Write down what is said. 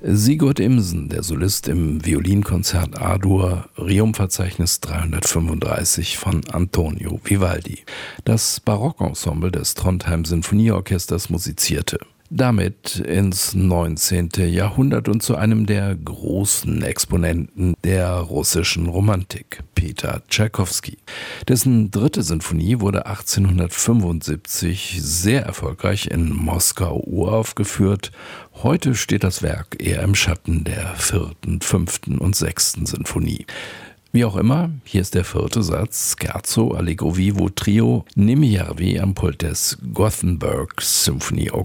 Sigurd Imsen, der Solist im Violinkonzert A-Dur, Requiem-Verzeichnis 335 von Antonio Vivaldi. Das Barockensemble des Trondheim Sinfonieorchesters musizierte. Damit ins 19. Jahrhundert und zu einem der großen Exponenten der russischen Romantik, Peter Tschaikowski. Dessen 3. Sinfonie wurde 1875 sehr erfolgreich in Moskau uraufgeführt. Heute steht das Werk eher im Schatten der 4., 5. und 6. Sinfonie. Wie auch immer, hier ist der 4. Satz, Scherzo Allegro Vivo Trio Nemijarvi am Pult des Gothenburg Symphony Orchestra.